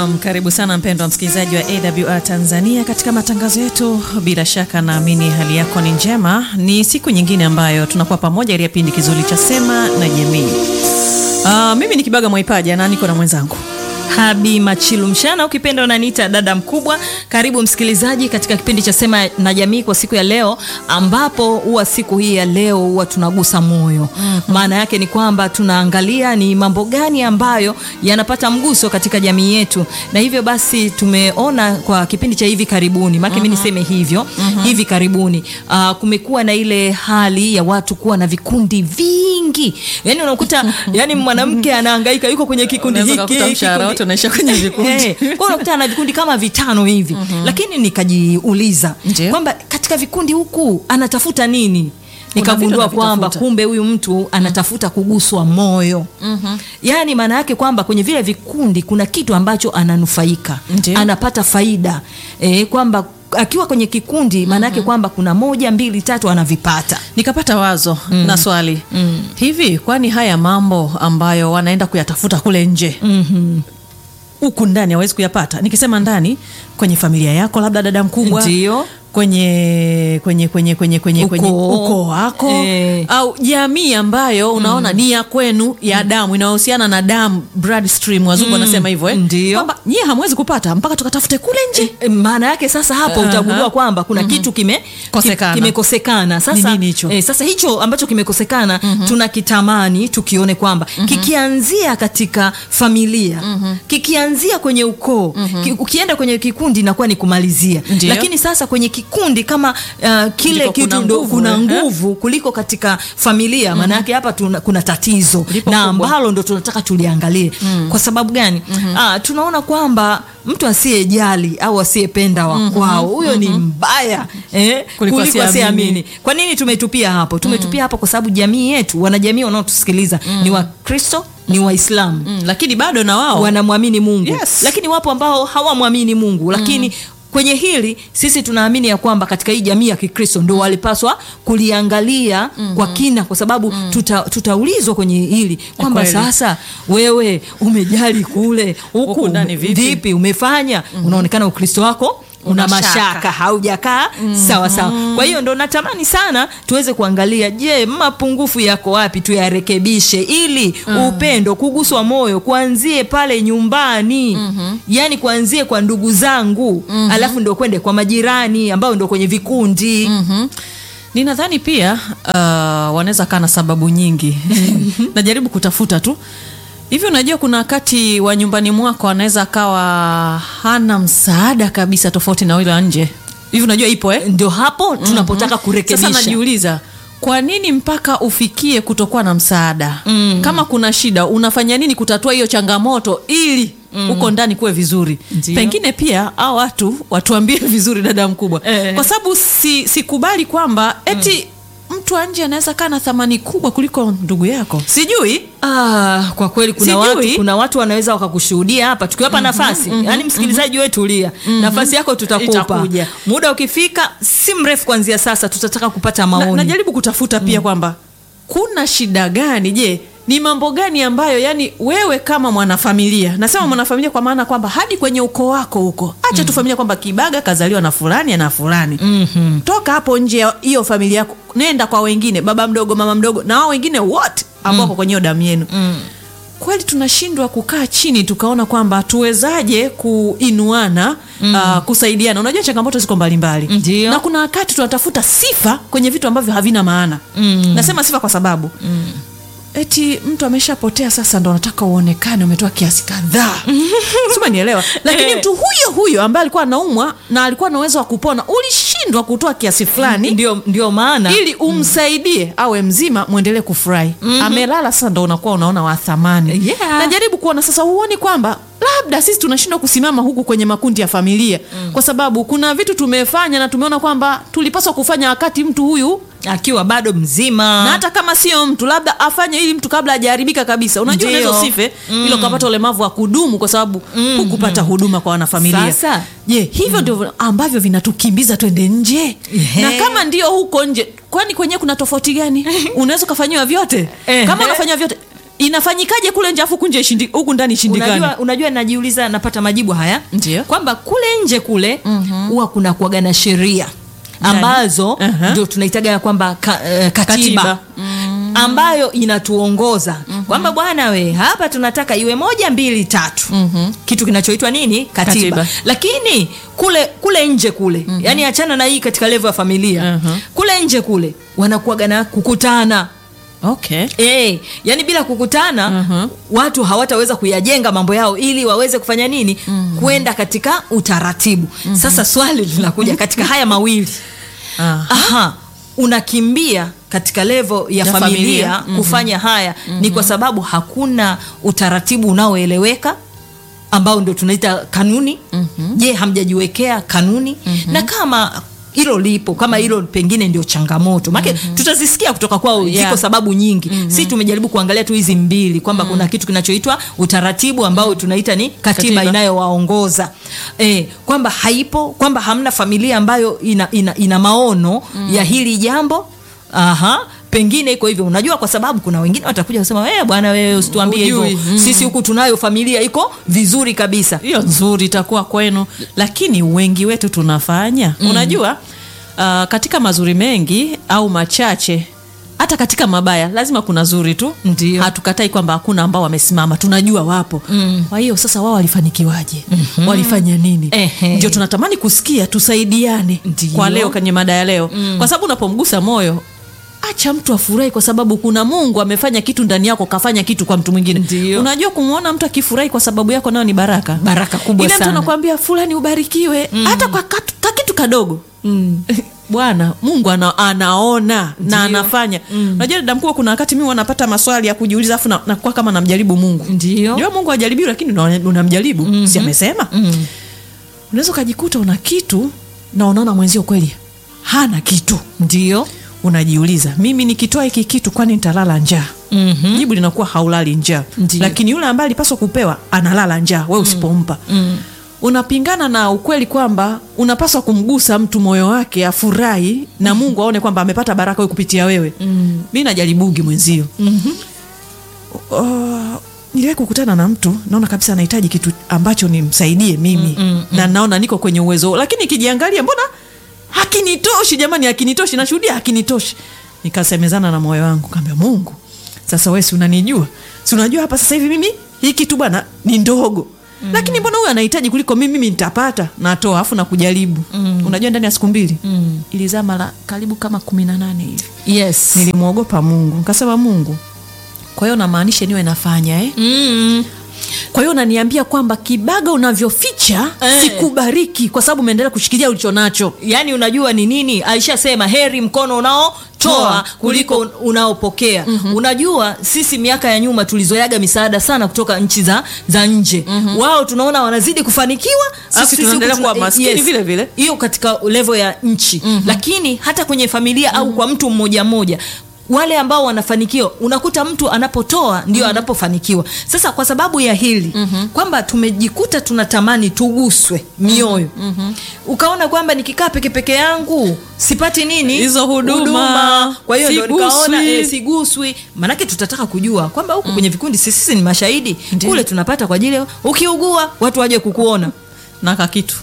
Naam, karibu sana mpendwa msikilizaji wa AWR Tanzania katika matangazo yetu. Bila shaka naamini hali yako ni njema. Ni siku nyingine ambayo tunakuwa pamoja ili kipindi kizuri cha Sema na Jamii. Mimi ni Kibaga Mwaipaja na niko na mwenzangu Habi Machilu Mshana, ukipenda unaniita dada mkubwa. Karibu msikilizaji katika kipindi cha Sema na Jamii kwa siku ya leo, ambapo huwa siku hii ya leo huwa tunagusa moyo. Maana yake ni kwamba tunaangalia ni mambo gani ambayo yanapata mguso katika jamii yetu. Na hivyo basi tumeona kwa kipindi cha hivi karibuni, maana mimi niseme hivyo, hivi karibuni kumekuwa na ile hali ya watu kuwa na vikundi vingi. Yaani unakuta yani mwanamke anahangaika yuko kwenye kikundi hiki, tunaisha kwenye vikundi. Kwa unakuta na vikundi kama 5 hivi. Lakini nikajiuliza kwamba katika vikundi huku anatafuta nini? Nikagundua kwamba kumbe huyu mtu anatafuta kuguswa moyo. Yaani maana yake kwamba kwenye vile vikundi kuna kitu ambacho ananufaika. Anapata faida. Kwamba akiwa kwenye kikundi maana yake kwamba kuna 1, 2, 3 anavipata. Nikapata wazo na swali. Hivi kwani haya mambo ambayo wanaenda kuyatafuta kule nje huku ndani hawezi kuyapata? Nikisema ndani, kwenye familia yako labda dada mkubwa. Ndio. Kwenye ukoo wako au jamii ambayo unaona ni ya kwenu, ya damu, inahusiana na damu, blood stream wazungu wanasema hivyo kwamba nyie hamwezi kupata mpaka tukatafute kule nje. Maana yake sasa hapo utagundua kwamba kuna kitu kimekosekana. Sasa sasa hicho ambacho kimekosekana tunakitamani tukione kwamba kikianzia katika familia, kikianzia kwenye ukoo, ukienda kwenye kikundi inakuwa ni kumalizia. Lakini sasa kwenye kikundi kama kile kitu ndo kuna nguvu kuliko katika familia. Maana yake hapa kuna tatizo na ambalo ndo tunataka tuliangalie. Kwa sababu gani? Tunaona kwamba mtu asiyejali au asiyependa wa kwao, huyo ni mbaya kuliko asiamini. Kwa nini tumetupia hapo? Tumetupia hapo kwa sababu jamii yetu, wanajamii wanaotusikiliza ni Wakristo, ni Waislamu, lakini bado na wao wanamwamini Mungu. Lakini wapo ambao hawamwamini Mungu. Lakini kwenye hili sisi tunaamini ya kwamba katika hii jamii ya Kikristo ndio walipaswa kuliangalia kwa kina, kwa sababu tutaulizwa kwenye hili kwamba sasa wewe umejali kule huku ndani vipi umefanya? Unaonekana Ukristo wako una mashaka, haujakaa sawa sawa. Kwa hiyo ndo natamani sana tuweze kuangalia, je, mapungufu yako wapi, tuyarekebishe ili upendo, kuguswa moyo kuanzie pale nyumbani. Yani kuanzie kwa ndugu zangu, alafu ndo kwende kwa majirani ambao ndo kwenye vikundi. Ninadhani pia wanaweza kana sababu nyingi. Najaribu kutafuta tu. Hivi unajua kuna wakati wa nyumbani mwako anaweza akawa hana msaada kabisa, tofauti na yule nje. Hivi unajua ipo ndio hapo tunapotaka kurekebisha. Sasa najiuliza, kwa nini mpaka ufikie kutokuwa na msaada? Kama kuna shida unafanya nini kutatua hiyo changamoto ili uko ndani kuwe vizuri? Pengine pia hao watu watuambie vizuri dada mkubwa. Kwa sababu sikubali kwamba eti mtu nje anaweza kana thamani kubwa kuliko ndugu yako. Sijui. Kwa kweli kuna watu wanaweza wakakushuhudia hapa tukiwapa nafasi. Yaani msikilizaji wetu tulia. Nafasi yako tutakupa. Muda ukifika si mrefu kuanzia sasa tutataka kupata maoni. Najaribu kutafuta pia kwamba kuna shida gani? Je, ni mambo gani ambayo yani wewe kama mwanafamilia, nasema mwanafamilia kwa maana kwamba hadi kwenye ukoo wako huko, acha tu familia kwamba Kibaga kazaliwa na fulani na fulani. Toka hapo nje hiyo familia yako, nenda kwa wengine, baba mdogo, mama mdogo na wao wengine wote ambao wako kwenye damu yenu. Kweli tunashindwa kukaa chini tukaona kwamba tuwezaje kuinuana, kusaidiana. Unajua changamoto ziko mbalimbali. Na kuna wakati tunatafuta sifa kwenye vitu ambavyo havina maana. Nasema sifa kwa sababu eti mtu ameshapotea, sasa ndo nataka uonekane umetoa kiasi kadhaa. Sio, nielewa. Lakini mtu huyo ambaye alikuwa anaumwa na alikuwa na uwezo wa kupona, ulishindwa kutoa kiasi fulani. Ndio maana ili umsaidie awe mzima, muendelee kufurahi. Amelala, sasa ndo unakuwa unaona wa thamani. Najaribu kuona sasa, huoni kwamba labda sisi tunashindwa kusimama huku kwenye makundi ya familia kwa sababu kuna vitu tumefanya na tumeona kwamba tulipaswa kufanya wakati mtu huyu akiwa bado mzima, na hata kama sio mtu labda afanye ili mtu kabla hajaharibika kabisa. Unajua unaweza usife ilo kapata ulemavu wa kudumu kwa sababu hukupata huduma kwa wanafamilia. Sasa je, hivyo ndio ambavyo vinatukimbiza twende nje? Na kama ndio huko nje, kwani kwenye kuna tofauti gani? Unaweza kufanywa vyote. Kama unafanywa vyote, inafanyikaje kule nje afu kunje huku ndani shindikani? Unajua najiuliza, napata majibu haya. Ndiyo. Kwamba kule nje kule huwa kuna kuaga na sheria ambazo ndio tunaitaga kwamba katiba. Ambayo inatuongoza kwamba bwana we, hapa tunataka iwe 1 2 3. Kitu kinachoitwa nini? Katiba. Lakini kule nje kule, yani achana na hii katika level ya familia. Kule nje kule wanakuaga na kukutana. Okay. Yani bila kukutana watu hawataweza kuyajenga mambo yao ili waweze kufanya nini? Kwenda katika utaratibu. Sasa swali linakuja katika haya mawili. Unakimbia katika level ya familia kufanya haya ni kwa sababu hakuna utaratibu unaoeleweka ambao ndio tunaita kanuni. Je, hamjajiwekea kanuni? Na kama hilo lipo, kama hilo pengine ndio changamoto, maana tutazisikia kutoka kwao. Ziko sababu nyingi. Sisi tumejaribu kuangalia tu hizi mbili kwamba kuna kitu kinachoitwa utaratibu ambao tunaita ni katiba inayowaongoza. Kwamba haipo, kwamba hamna familia ambayo ina maono ya hili jambo. Pengine iko hivyo, unajua, kwa sababu kuna wengine watakuja kusema bwana wewe usituambie hivyo. Sisi huku tunayo familia iko vizuri kabisa. Hiyo nzuri itakuwa kwenu, lakini wengi wetu tunafanya. Unajua, katika mazuri mengi au machache, hata katika mabaya lazima kuna zuri tu. Ndiyo. Hatukatai kwamba hakuna ambao wamesimama, tunajua wapo. Kwa hiyo sasa wao walifanikiwaje? Walifanya nini? Ndio tunatamani kusikia, tusaidiane. Kwa leo kwenye mada ya leo. Kwa sababu unapomgusa moyo, acha mtu afurahi kwa sababu kuna Mungu amefanya kitu ndani yako, kafanya kitu kwa mtu mwingine. Unajua, kumuona mtu akifurahi kwa sababu yako nayo ni baraka. Baraka kubwa sana. Ile mtu anakuambia fulani ubarikiwe, hata kwa kitu kadogo. Bwana Mungu anaona na anafanya. Unajua dada mkuu, kuna wakati mimi wanapata maswali ya kujiuliza afu nakuwa kama namjaribu Mungu. Ndio Mungu hajaribiwi, lakini unamjaribu. Si amesema? Unaweza kujikuta una kitu na unaona mwenzio kweli hana kitu. Ndio unajiuliza, mimi nikitoa hiki kitu kwani nitalala njaa? Jibu linakuwa haulali njaa. Lakini yule ambaye alipaswa kupewa analala njaa, wewe usipompa. Unapingana na ukweli kwamba unapaswa kumgusa mtu moyo wake afurahi na Mungu aone kwamba amepata baraka wewe kupitia wewe. Mimi najaribugi mwenzio. Niliwahi kukutana na mtu, naona kabisa anahitaji kitu ambacho nimsaidie mimi. Na naona niko kwenye uwezo, lakini kijiangalia mbona hakinitoshi jamani, hakinitoshi, nashuhudia hakinitoshi. Nikasemezana na moyo wangu, kaambia Mungu, sasa wewe si unanijua? Si unajua hapa sasa hivi mimi hii kitu bwana ni ndogo. Lakini mbona huyu anahitaji kuliko mimi nitapata? Natoa afu na kujaribu. Unajua ndani ya siku 2 ilizaa mara karibu kama 18 hivi. Yes. Nilimuogopa Mungu. Nikasema Mungu, kwa hiyo namaanisha niwe nafanya Kwa hiyo unaniambia kwamba kibaga unavyoficha sikubariki kwa sababu umeendelea kushikilia ulicho nacho. Yani unajua ni nini? Alishasema heri mkono unaotoa kuliko unaopokea. Unajua sisi miaka ya nyuma tulizoyaga misaada sana kutoka nchi za nje. Wao tunaona wanazidi kufanikiwa, sisi tunaendelea kuwa maskini vile vile. Hiyo katika level ya nchi. Lakini hata kwenye familia au kwa mtu mmoja mmoja, wale ambao wanafanikiwa unakuta mtu anapotoa ndio anapofanikiwa. Sasa kwa sababu ya hili kwamba tumejikuta tunatamani tuguswe mioyo. Ukaona kwamba nikikaa peke yangu sipati nini hizo huduma. Kwa hiyo ndio nikaona siguswi. Manake tutataka kujua kwamba huko kwenye vikundi sisi ni mashahidi. Kule tunapata kwa ajili ukiugua watu waje kukuona na kakitu.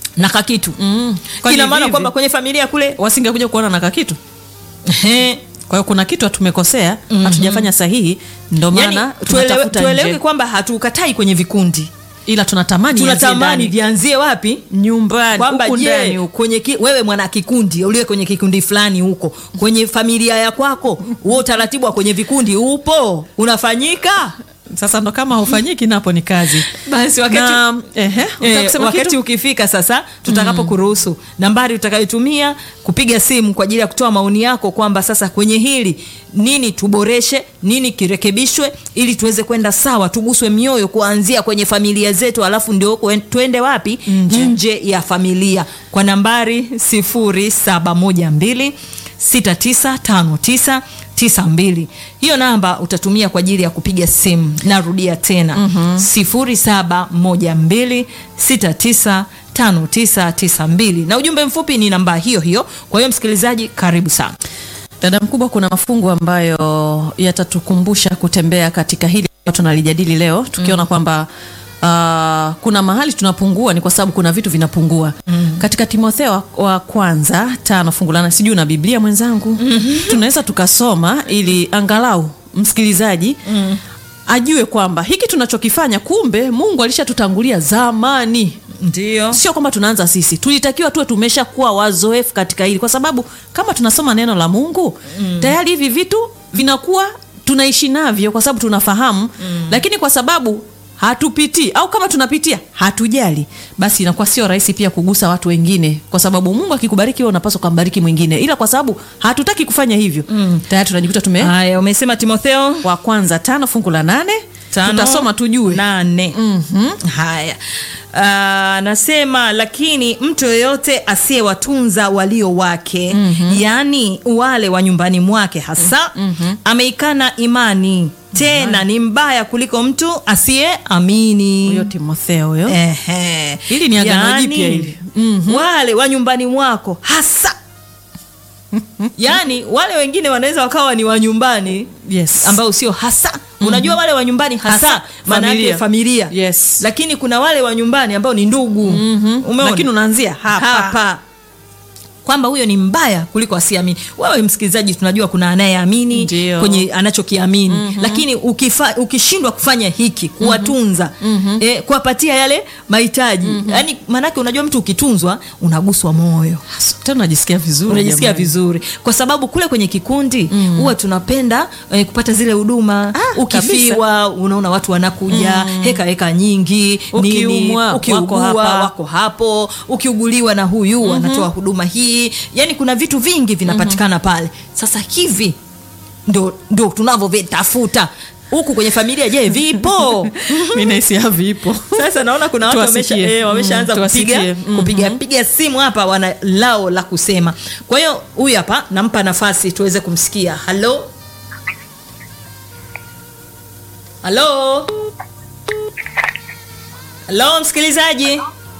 Ina maana kwamba kwenye familia kule wasingekuja kuona na kakitu. Kwa hiyo kuna kitu tumekosea, hatujafanya sahihi, ndio maana tunatafuta nje. Tuelewe kwamba hatukatai kwenye vikundi, ila tunatamani vianzie wapi? Nyumbani, huko ndani. Kwenye wewe mwana kikundi, uliye kwenye kikundi fulani huko, kwenye familia ya kwako, wewe utaratibu wa kwenye vikundi upo, unafanyika. Sasa ndo kama hufanyiki napo ni kazi. Basi wakati ukifika sasa tutakapo kuruhusu nambari utakayotumia kupiga simu kwa ajili ya kutoa maoni yako kwamba sasa kwenye hili nini tuboreshe, nini kirekebishwe ili tuweze kwenda sawa, tuguswe mioyo kuanzia kwenye familia zetu, alafu ndio tuende wapi? Nje ya familia, kwa nambari 0712 695992. Hiyo namba utatumia kwa ajili ya kupiga simu. Narudia tena 0712695992, na ujumbe mfupi ni namba hiyo. Kwa hiyo msikilizaji, karibu sana. Dada mkubwa, kuna mafungu ambayo yatatukumbusha kutembea katika hili tunalijadili leo, tukiona kwamba kuna mahali tunapungua ni kwa sababu kuna vitu vinapungua. Katika Timotheo wa kwanza 5 fungu la 8, sijui na Biblia mwenzangu, tunaweza tukasoma ili angalau msikilizaji ajue kwamba hiki tunachokifanya kumbe Mungu alishatutangulia zamani. Ndio. Sio kwamba tunaanza sisi. Tulitakiwa tuwe tumeshakuwa wazoefu katika hili, kwa sababu kama tunasoma neno la Mungu tayari hivi vitu vinakuwa tunaishi navyo kwa sababu tunafahamu, lakini kwa sababu hatupitii au kama tunapitia hatujali, basi inakuwa sio rahisi pia kugusa watu wengine, kwa sababu Mungu akikubariki wewe unapaswa kumbariki mwingine, ila kwa sababu hatutaki kufanya hivyo tayari tunajikuta Haya, umesema Timotheo wa kwanza 5 fungu la 8. Tutasoma tujue 8. Haya. Nasema lakini mtu yoyote asiyewatunza walio wake, yani wale wa nyumbani mwake hasa, ameikana imani, tena ni mbaya kuliko mtu asiyeamini. Huyo Timotheo huyo. Hili ni agano jipya hili. Wale wa nyumbani mwako hasa. Yani wale wengine wanaweza wakawa ni wa nyumbani, yes, ambao sio hasa. Unajua wale wa nyumbani hasa maana yake familia. Yes. Lakini kuna wale wa nyumbani ambao ni ndugu. Umeona? Lakini unaanzia hapa. Kwamba huyo ni mbaya kuliko asiamini. Wewe msikilizaji, tunajua kuna anayeamini kwenye anachokiamini. Lakini ukishindwa kufanya hiki, kuwatunza, kuwapatia yale mahitaji. Yaani maana yake unajua mtu ukitunzwa unaguswa moyo. Tena unajisikia vizuri. Unajisikia vizuri. Kwa sababu kule kwenye kikundi huwa tunapenda kupata zile huduma. Ukifiwa unaona watu wanakuja, heka nyingi, ukiugua wako hapo, ukiuguliwa na huyu anatoa huduma hii. Yani kuna vitu vingi vinapatikana pale. Sasa hivi ndo tunavyotafuta huku kwenye familia. Je, vipo? Mimi nahisi vipo. Sasa naona kuna watu wameshaanza kupiga simu hapa, wana lao la kusema. Kwa hiyo huyu hapa nampa nafasi tuweze kumsikia. Halo msikilizaji.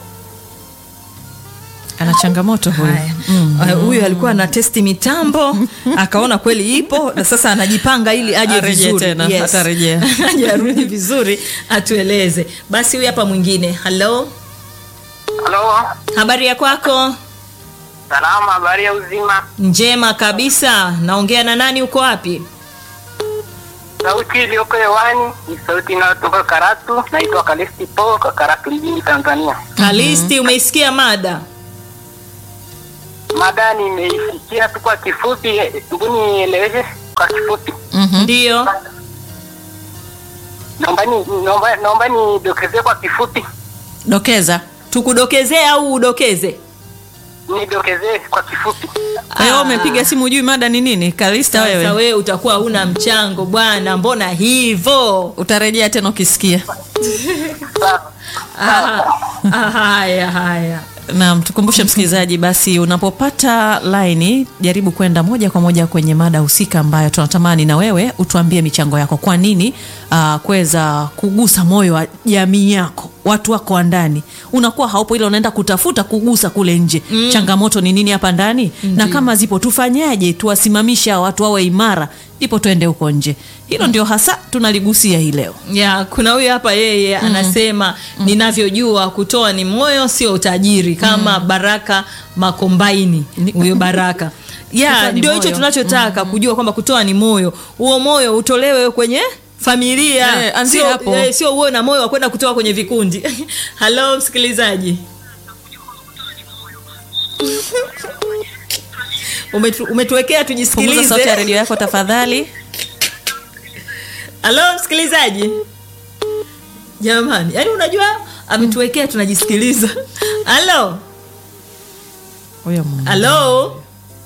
Ana changamoto huyu. Huyu alikuwa na testi mitambo akaona kweli ipo, na sasa anajipanga ili aje vizuri. Yes. Atarejea. Aje arudi vizuri atueleze. Basi huyu hapa mwingine. Halo. Habari ya kwako? Salama, habari ya uzima? Njema kabisa. Naongea na nani, uko wapi? Sauti iliyoko hewani ni sauti inayotoka Karatu. Naitwa Kalisti Po, Karatu mjini, Tanzania. Kalisti, umeisikia mada? Mada nimeisikia tu kwa kifupi, hebu nieleweshe kwa kifupi. Ndio. Naomba nidokezee kwa kifupi. Dokeza. Tukudokezee au udokeze? Nidokezee kwa kifupi. Wewe umepiga simu hujui mada ni nini? Kalista wewe. Sasa wewe utakuwa huna mchango bwana, mbona hivyo? Utarejea tena ukisikia. Haya. Naam, tukumbushe msikilizaji, basi unapopata line jaribu kwenda moja kwa moja kwenye mada husika ambayo tunatamani na wewe utuambie michango yako. Kwa nini kuweza kugusa moyo wa jamii yako, watu wako wa ndani? Unakuwa haupo, ile unaenda kutafuta kugusa kule nje. Changamoto ni nini hapa ndani? Na kama zipo tufanyaje tuwasimamisha watu wawe imara, ndipo tuende huko nje. Hilo ndio hasa tunaligusia hii leo. Kuna huyu hapa yeye anasema ninavyojua kutoa ni moyo sio utajiri, kama Baraka Makombaini. Huyo Baraka. Ndio hicho tunachotaka kujua, kwamba kutoa ni moyo. Huo moyo utolewe kwenye familia. Sio uwe na moyo wa kwenda kutoa kwenye vikundi. Halo msikilizaji. Umetuwekea tujisikilize. Punguza sauti ya redio yako tafadhali. Halo msikilizaji. Jamani, yani unajua ametuwekea tunajisikiliza. Halo. Halo.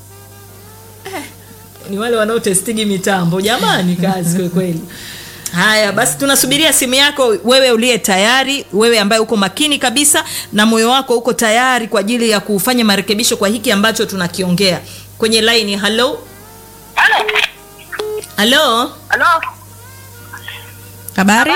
Ni wale wanaotestigi mitambo. Jamani, kazi kweli. Haya, basi tunasubiria simu yako, wewe uliye tayari, wewe ambaye uko makini kabisa na moyo wako uko tayari kwa ajili ya kufanya marekebisho kwa hiki ambacho tunakiongea. Kwenye line. Halo. Habari?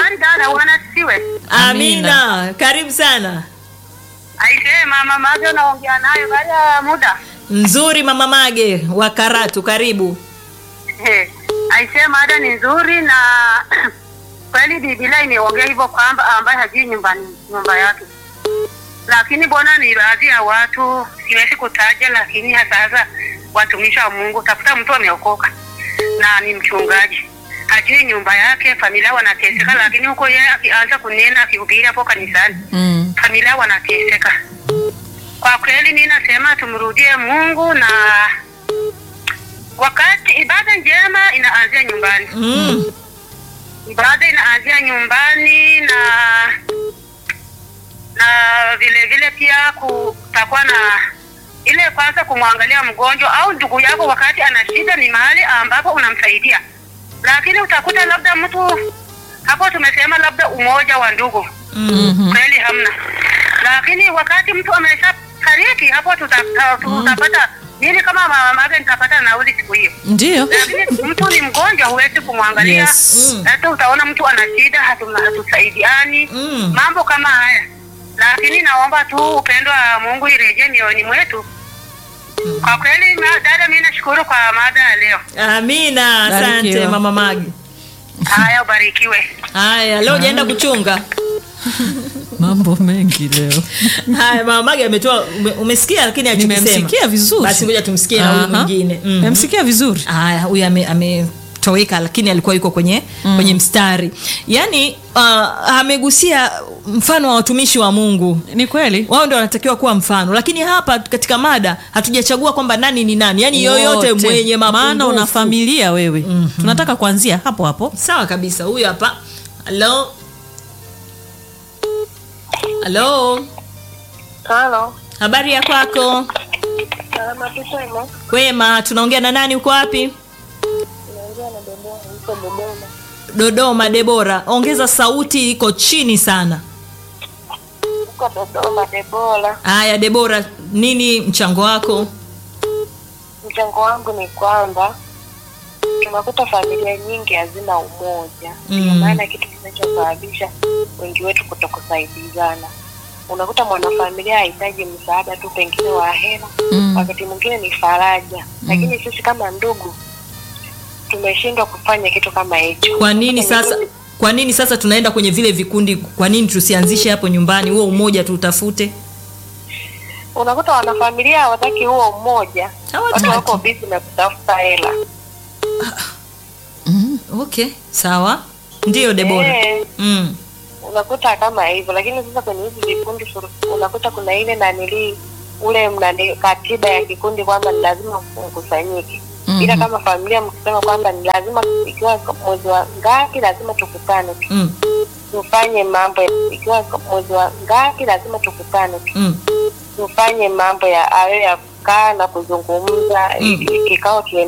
Amina. Karibu sana. Aisee, mama Mage naongea nayo baada ya muda. Nzuri mama Mage wa Karatu, karibu. Aisee, mada ni nzuri na kweli Biblia imeongea hivyo kwamba ambaye hajui nyumba yake. Lakini bwana, ni baadhi ya watu siwezi kutaja, lakini sasa watumishi wa Mungu, tafuta mtu ameokoka na ni mchungaji, hajui nyumba yake, familia wanateseka, lakini huko yeye akianza kunena akihubiri hapo kanisani, familia wanateseka. Kwa kweli mimi nasema tumrudie Mungu, na wakati ibada njema inaanzia nyumbani. Ibada inaanzia nyumbani, na vile vile pia kutakuwa na ile kwanza kumwangalia mgonjwa au ndugu yako wakati ana shida, ni mahali ambapo unamsaidia. Lakini utakuta labda mtu hapo, tumesema labda umoja wa ndugu, kweli hamna. Lakini wakati mtu ameshafariki, hapo tutapata nini? Kama mama yake nitapata nauli siku hiyo. Ndio. Lakini mtu ni mgonjwa, huwezi kumwangalia. Hata utaona mtu ana shida, hatusaidiani. Mambo kama haya. Lakini naomba tu upendo wa Mungu irejee mioyoni mwetu. Kwa kweli dada, mimi nashukuru kwa mada ya leo. Amina, asante Mama Magi. Haya, ubarikiwe. Haya, leo jaenda kuchunga. Mambo mengi leo. Haya, Mama Magi ametoa, umesikia, lakini hatukisema. Nimemsikia vizuri. Basi ngoja tumsikie na huyu mwingine. Nimemsikia vizuri. Haya, huyu ametoweka, lakini alikuwa yuko kwenye mstari. Yaani amegusia mfano wa watumishi wa Mungu. Ni kweli. Wao ndio wanatakiwa kuwa mfano. Lakini hapa katika mada hatujachagua kwamba nani ni nani. Yaani yoyote mwenye mapungufu. Maana una familia wewe. Tunataka kuanzia hapo hapo. Sawa kabisa. Huyu hapa. Hello. Hello. Halo. Habari ya kwako? Salama tu kwema. Kwema, tunaongea na nani, uko wapi? Naongea na Debora, niko Dodoma. Dodoma, Debora. Ongeza sauti, iko chini sana. Niko Dodoma, Debora. Haya, Debora, nini mchango wako? Mchango wangu ni kwamba tunakuta familia nyingi hazina umoja. Ndio maana kitu kinachosababisha wengi wetu kutokusaidizana. Unakuta mwanafamilia hahitaji msaada tu pengine wa hela, wakati mwingine ni faraja. Lakini sisi kama ndugu tumeshindwa kufanya kitu kama hicho. Kwa nini sasa tunaenda kwenye vile vikundi? Kwa nini tusianzishe hapo nyumbani huo umoja tutafute? Unakuta wanafamilia hawataki huo umoja. Watu wako busy na kutafuta hela. Okay, sawa. Ndio Debora. Unakuta kama hivyo, lakini sasa kwenye hizi vikundi unakuta kuna ile katiba ya kikundi kwamba ni lazima mkusanyike. Ila kama familia mkisema kwamba ni lazima ikiwa mwezi wa ngapi lazima tukutane. Tufanye mambo ikiwa mwezi wa ngapi lazima tukutane. Tufanye mambo ya kukaa na kuzungumza, kikao